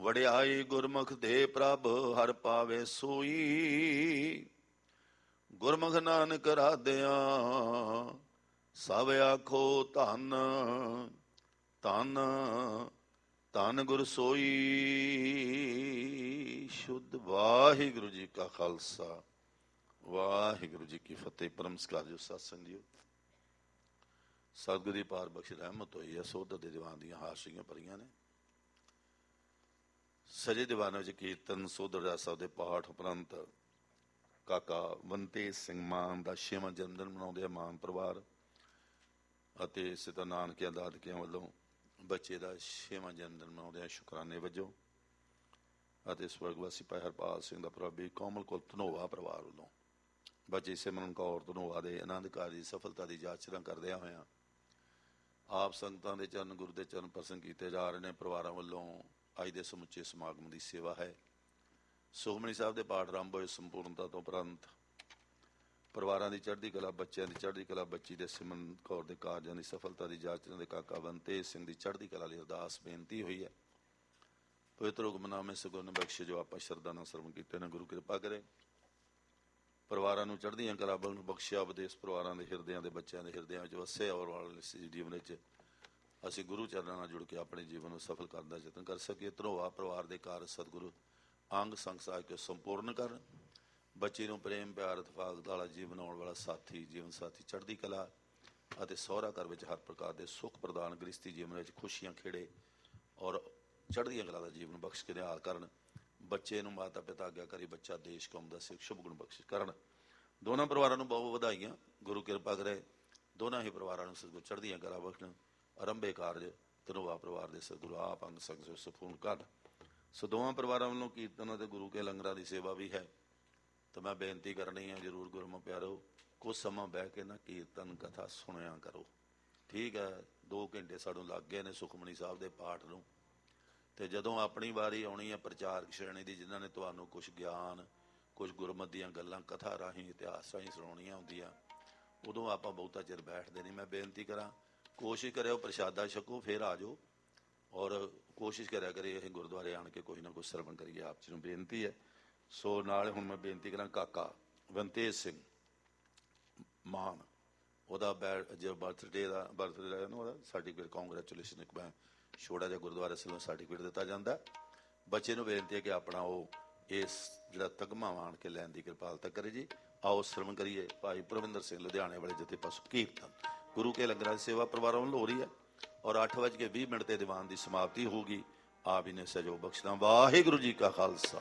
ਵਡਿਆਈ ਗੁਰਮੁਖ ਦੇ ਪ੍ਰਭ ਹਰ ਪਾਵੇ ਸੋਈ। ਗੁਰਮੁਖ ਨਾਨਕ ਰਾਧਿਆਂ ਸਭ ਆਖੋ ਧੰਨ ਧੰਨ ਧੰਨ ਗੁਰ ਸੋਈ। ਸ਼ੁੱਧ ਵਾਹਿਗੁਰੂ ਜੀ ਕਾ ਖਾਲਸਾ ਵਾਹਿਗੁਰੂ ਜੀ ਕੀ ਫਤਿਹ। ਪਰਮ ਸਤਿਕਾਰ ਜੋ ਸਤਸੰਗ ਜੀਓ, ਸਤਿਗੁਰੂ ਦੀ ਪਾਰ ਬਖਸ਼ ਰਹਿਮਤ ਹੋਈ ਹੈ। ਸੋਧਰ ਦੇ ਦੀਵਾਨ ਦੀਆਂ ਹਾਸ਼ੀਆਂ ਭਰੀਆਂ ਨੇ। ਸਜੇ ਦੀਵਾਨ ਵਿੱਚ ਕੀਰਤਨ ਸੋਧਰ ਰਾਜ ਸਾਹਿਬ ਦੇ ਪਾਠ ਉਪਰੰਤ ਕਾਕਾ ਬੰਤੇਜ ਸਿੰਘ ਮਾਨ ਦਾ 6ਵਾਂ ਜਨਮ ਦਿਨ ਮਨਾਉਂਦੇ ਆ ਮਾਨ ਪਰਿਵਾਰ, ਅਤੇ ਇਸੇ ਤਰ੍ਹਾਂ ਨਾਨਕਿਆਂ ਦਾਦਕਿਆਂ ਵੱਲੋਂ ਬੱਚੇ ਦਾ 6ਵਾਂ ਜਨਮ ਦਿਨ ਮਨਾਉਂਦੇ ਆ ਸ਼ੁਕਰਾਨੇ ਵਜੋਂ। ਅਤੇ ਸਵਰਗਵਾਸੀ ਭਾਈ ਹਰਪਾਲ ਸਿੰਘ ਦਾ ਪ੍ਰਭੀ ਕੋਮਲ ਕੋਲ ਧਨੋਵਾ ਪਰਿਵਾਰ ਵੱਲੋਂ ਬੱਚੇ ਸਿਮਰਨ ਕੌਰ ਧਨੋਵਾ ਦੇ ਆਨੰਦ ਕਾਰਜ ਦੀ ਸਫਲਤਾ ਦੀ ਯਾਚਨਾ ਕਰਦਿਆਂ ਹੋਇਆਂ ਆਪ ਸੰਗਤਾਂ ਦੇ ਚਰਨ ਗੁਰੂ ਦੇ ਚਰਨ ਪ੍ਰਸੰਨ ਕੀਤੇ ਜਾ ਰਹੇ ਨੇ। ਪਰਿਵਾਰਾਂ ਵੱਲੋਂ ਅੱਜ ਦੇ ਸਮੁੱਚੇ ਸਮਾਗਮ ਦੀ ਸੇਵਾ ਹੈ। ਸੁਖਮਨੀ ਸਾਹਿਬ ਦੇ ਪਾਠ ਆਰੰਭ ਹੋਏ ਸੰਪੂਰਨਤਾ ਤੋਂ ਉਪਰੰਤ ਪਰਿਵਾਰਾਂ ਦੀ ਚੜ੍ਹਦੀ ਕਲਾ, ਬੱਚਿਆਂ ਦੀ ਚੜ੍ਹਦੀ ਕਲਾ, ਬੱਚੀ ਦੇ ਸਿਮਰਨ ਕੌਰ ਦੇ ਕਾਰਜਾਂ ਦੀ ਸਫਲਤਾ ਦੀ ਯਾਚਨਾ ਦੇ ਕਾਕਾ ਬੰਤੇਜ ਸਿੰਘ ਦੀ ਚੜ੍ਹਦੀ ਕਲਾ ਲਈ ਅਰਦਾਸ ਬੇਨਤੀ ਹੋਈ ਹੈ। ਪਵਿੱਤਰ ਹੁਕਮਨਾਮੇ ਸਗੁਣ ਬਖਸ਼ੇ ਜੋ ਆਪਾਂ ਸ਼ਰਧਾ ਨਾਲ ਸਰਵਣ ਕੀਤੇ ਨੇ। ਗੁਰੂ ਕਿਰਪਾ ਕਰੇ ਪਰਿਵਾਰਾਂ ਨੂੰ ਚੜ੍ਹਦੀਆਂ ਕਲਾ ਬਖਸ਼ਿਆ ਉਪਦੇਸ਼ ਪਰਿਵਾਰਾਂ ਦੇ ਹਿਰਦਿਆਂ ਦੇ ਬੱਚਿਆਂ ਦੇ ਹਿਰਦਿਆਂ ਵਿੱਚ ਵਸੇ ਔਰ ਵਾਲੇ ਜੀਵਨ ਵਿੱਚ ਅਸੀਂ ਗੁਰੂ ਚਰਨਾਂ ਨਾਲ ਜੁੜ ਕੇ ਆਪਣੇ ਜੀਵਨ ਨੂੰ ਸਫਲ ਕਰਨ ਦਾ ਯਤਨ ਕਰ ਸਕੀਏ। ਧਨੋਵਾ ਪਰਿਵਾਰ ਦੇ ਕਾਰਜ ਸਤਿਗੁਰੂ ਅੰਗ ਸੰਗ ਸਾਜ ਕੇ ਸੰਪੂਰਨ ਕਰਨ। ਬੱਚੇ ਨੂੰ ਪ੍ਰੇਮ ਪਿਆਰ ਇਤਫਾਕ ਵਾਲਾ ਜੀਵਨ ਆਉਣ ਵਾਲਾ ਸਾਥੀ, ਜੀਵਨ ਸਾਥੀ, ਚੜ੍ਹਦੀ ਕਲਾ ਅਤੇ ਸਹੁਰਾ ਘਰ ਵਿੱਚ ਹਰ ਪ੍ਰਕਾਰ ਦੇ ਸੁੱਖ ਪ੍ਰਦਾਨ, ਗ੍ਰਸਤੀ ਜੀਵਨ ਵਿੱਚ ਖੁਸ਼ੀਆਂ ਖੇੜੇ ਔਰ ਚੜ੍ਹਦੀਆਂ ਕਲਾ ਦਾ ਜੀਵਨ ਬਖਸ਼ ਕੇ ਨਿਹਾਲ ਕਰਨ। ਬੱਚੇ ਨੂੰ ਮਾਤਾ ਪਿਤਾ ਆਗਿਆਕਾਰੀ, ਬੱਚਾ ਦੇਸ਼ ਕੌਮ ਦਾ ਸਿੱਖ ਸ਼ੁਭ ਗੁਣ ਬਖਸ਼ਿਸ਼ ਕਰਨ। ਦੋਨਾਂ ਪਰਿਵਾਰਾਂ ਨੂੰ ਬਹੁਤ ਵਧਾਈਆਂ। ਗੁਰੂ ਕਿਰਪਾ ਕਰੇ ਦੋਨਾਂ ਹੀ ਪਰਿਵਾਰਾਂ ਨੂੰ ਸਤਿਗੁਰੂ ਚੜ੍ਹਦੀਆਂ ਕਲਾ ਬਖਸ਼ਣ। ਆਰੰਭੇ ਕਾਰਜ ਧਨੋਵਾ ਪਰਿਵਾਰ ਦੇ ਸਤਿਗੁਰੂ ਆਪ ਅੰਗ ਸੰਗ ਸਫੂਰਨ ਕਰਨ। ਸੋ ਦੋਵਾਂ ਪਰਿਵਾਰਾਂ ਵੱਲੋਂ ਕੀਰਤਨ ਅਤੇ ਗੁਰੂ ਕੇ ਲੰਗਰਾਂ ਦੀ ਸੇਵਾ ਵੀ ਹੈ। ਤਾਂ ਮੈਂ ਬੇਨਤੀ ਕਰਨੀ ਹੈ, ਜ਼ਰੂਰ ਗੁਰਮੁਖ ਪਿਆਰੋ ਕੁਛ ਸਮਾਂ ਬਹਿ ਕੇ ਨਾ ਕੀਰਤਨ ਕਥਾ ਸੁਣਿਆ ਕਰੋ। ਠੀਕ ਹੈ, 2 ਘੰਟੇ ਸਾਨੂੰ ਲੱਗ ਗਏ ਨੇ ਸੁਖਮਨੀ ਸਾਹਿਬ ਦੇ ਪਾਠ ਨੂੰ, ਅਤੇ ਜਦੋਂ ਆਪਣੀ ਵਾਰੀ ਆਉਣੀ ਹੈ ਪ੍ਰਚਾਰਕ ਸ਼੍ਰੇਣੀ ਦੀ, ਜਿਨ੍ਹਾਂ ਨੇ ਤੁਹਾਨੂੰ ਕੁਛ ਗਿਆਨ, ਕੁਛ ਗੁਰਮਤਿ ਦੀਆਂ ਗੱਲਾਂ ਕਥਾ ਰਾਹੀਂ, ਇਤਿਹਾਸ ਰਾਹੀਂ ਸੁਣਾਉਣੀਆਂ ਹੁੰਦੀਆਂ, ਉਦੋਂ ਆਪਾਂ ਬਹੁਤਾ ਚਿਰ ਬੈਠਦੇ ਨਹੀਂ। ਮੈਂ ਬੇਨਤੀ ਕਰਾਂ, ਕੋਸ਼ਿਸ਼ ਕਰਿਓ ਪ੍ਰਸ਼ਾਦਾ ਛਕੋ ਫਿਰ ਆ ਜਾਓ, ਔਰ ਕੋਸ਼ਿਸ਼ ਕਰਿਆ ਕਰੇ ਇਹ ਗੁਰਦੁਆਰੇ ਆਣ ਕੇ ਕੋਈ ਨਾ ਕੋਈ ਸਰਵਣ ਕਰੀਏ। ਆਪ ਜੀ ਨੂੰ ਬੇਨਤੀ ਹੈ। ਸੋ ਨਾਲ ਹੁਣ ਮੈਂ ਬੇਨਤੀ ਕਰਾਂ ਕਾਕਾ ਬੰਤੇਜ ਸਿੰਘ ਮਾਨ, ਉਹਦਾ ਜੋ ਬਰਥਡੇ ਦਾ ਉਹਦਾ ਸਰਟੀਫਿਕੇਟ, ਕੰਗਰੈਚੁਲੇਸ਼ਨ, ਇੱਕ ਮੈਂ ਛੋਟਾ ਜਿਹਾ ਗੁਰਦੁਆਰਾ ਵੱਲੋਂ ਸਰਟੀਫਿਕੇਟ ਦਿੱਤਾ ਜਾਂਦਾ। ਬੱਚੇ ਨੂੰ ਬੇਨਤੀ ਹੈ ਕਿ ਆਪਣਾ ਉਹ ਇਸ ਜਿਹੜਾ ਤਗਮਾ ਆਣ ਕੇ ਲੈਣ ਦੀ ਕਿਰਪਾਲਤਾ ਕਰੇ ਜੀ। ਆਓ ਸਰਵਣ ਕਰੀਏ। ਭਾਈ ਪ੍ਰਵਿੰਦਰ ਸਿੰਘ ਲੁਧਿਆਣੇ ਵਾਲੇ ਜਥੇ ਪਾਸੋਂ ਕੀਰਤਨ ਗੁਰੂ ਕੇ ਲੰਗਰਾਂ ਦੀ ਸੇਵਾ ਪਰਿਵਾਰਾਂ ਵੱਲੋਂ ਹੋ ਰਹੀ ਹੈ, ਔਰ 8:20 ਤੇ ਦੀਵਾਨ ਦੀ ਸਮਾਪਤੀ ਹੋਊਗੀ। ਆਪ ਹੀ ਨੇ ਸਹਿਯੋਗ ਬਖਸ਼ਣਾ। ਵਾਹਿਗੁਰੂ ਜੀ ਕਾ ਖਾਲਸਾ